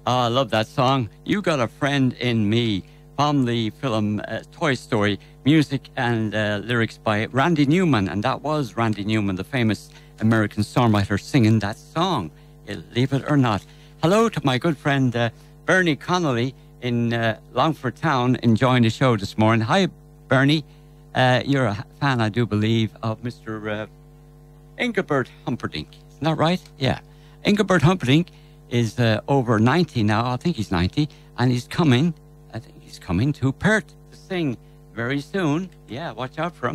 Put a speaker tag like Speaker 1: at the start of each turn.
Speaker 1: Oh, I love that song. You Got a Friend in Me from the film Toy Story, music and lyrics by Randy Newman. And that was Randy Newman, the famous American songwriter, singing that song, believe it or not. Hello to my good friend Bernie Connolly in Longford Town, enjoying the show this morning. Hi, Bernie. You're a fan, I do believe, of Mr. Engelbert Humperdinck. Isn't that right? Yeah. Engelbert Humperdinck is over 90 now. I think he's 90. And he's coming to Perth to sing very soon. Yeah, watch out for him.